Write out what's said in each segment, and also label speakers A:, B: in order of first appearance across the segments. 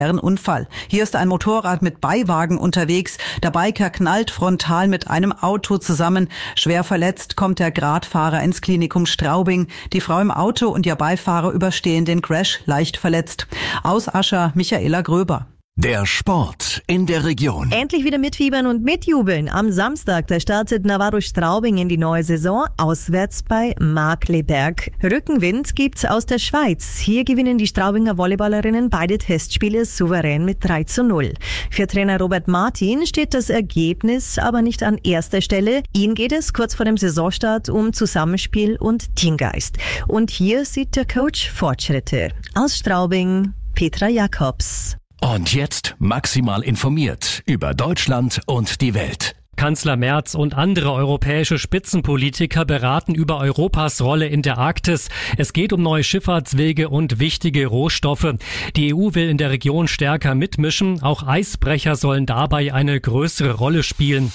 A: Unfall. Hier ist ein Motorrad mit Beiwagen unterwegs. Der Biker knallt frontal mit einem Auto zusammen. Schwer verletzt kommt der Radfahrer ins Klinikum Straubing. Die Frau im Auto und ihr Beifahrer überstehen den Crash leicht verletzt. Aus Ascher, Michaela Gröber.
B: Der Sport in der Region.
C: Endlich wieder mitfiebern und mitjubeln. Am Samstag, da startet Navarro Straubing in die neue Saison, auswärts bei Markkleeberg. Rückenwind gibt's aus der Schweiz. Hier gewinnen die Straubinger Volleyballerinnen beide Testspiele souverän mit 3:0. Für Trainer Robert Martin steht das Ergebnis aber nicht an erster Stelle. Ihm geht es kurz vor dem Saisonstart um Zusammenspiel und Teamgeist. Und hier sieht der Coach Fortschritte. Aus Straubing, Petra Jakobs.
B: Und jetzt maximal informiert über Deutschland und die Welt.
D: Kanzler Merz und andere europäische Spitzenpolitiker beraten über Europas Rolle in der Arktis. Es geht um neue Schifffahrtswege und wichtige Rohstoffe. Die EU will in der Region stärker mitmischen. Auch Eisbrecher sollen dabei eine größere Rolle spielen.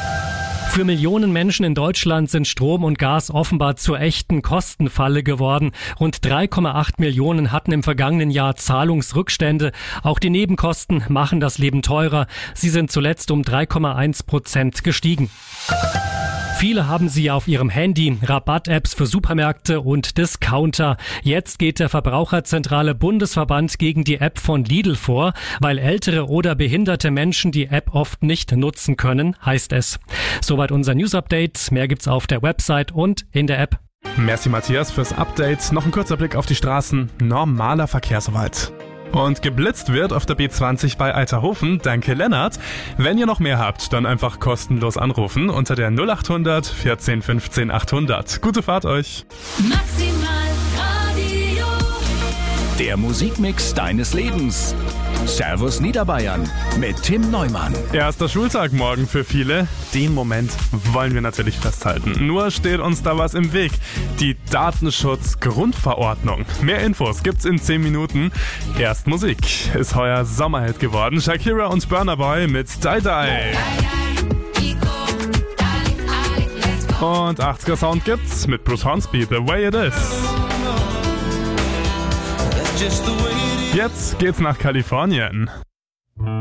D: Für Millionen Menschen in Deutschland sind Strom und Gas offenbar zur echten Kostenfalle geworden. Rund 3,8 Millionen hatten im vergangenen Jahr Zahlungsrückstände. Auch die Nebenkosten machen das Leben teurer. Sie sind zuletzt um 3,1% gestiegen. Viele haben sie auf ihrem Handy, Rabatt-Apps für Supermärkte und Discounter. Jetzt geht der Verbraucherzentrale Bundesverband gegen die App von Lidl vor, weil ältere oder behinderte Menschen die App oft nicht nutzen können, heißt es. Soweit unser News-Update. Mehr gibt's auf der Website und in der App.
E: Merci Matthias fürs Update. Noch ein kurzer Blick auf die Straßen. Normaler Verkehr soweit. Und geblitzt wird auf der B20 bei Alterhofen. Danke, Lennart. Wenn ihr noch mehr habt, dann einfach kostenlos anrufen unter der 0800 14 15 800. Gute Fahrt euch.
F: Maximal Radio.
B: Der Musikmix deines Lebens. Servus Niederbayern mit Tim Neumann.
E: Erster Schultag morgen für viele. Den Moment wollen wir natürlich festhalten. Nur steht uns da was im Weg. Die Datenschutzgrundverordnung. Mehr Infos gibt's in 10 Minuten. Erst Musik. Ist heuer Sommerhit geworden. Shakira und Burna Boy mit Die Die. Und 80er Sound gibt's mit Bruce Hornsby, The Way It Is. Jetzt geht's nach Kalifornien.